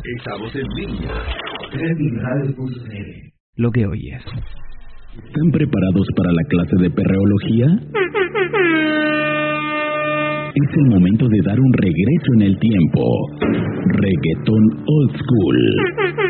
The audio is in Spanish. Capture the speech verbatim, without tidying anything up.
Estamos en línea. Creatividad punto c l. Lo que oyes. ¿Están preparados para la clase de perreología? Es el momento de dar un regreso en el tiempo. Reggaetón Old School.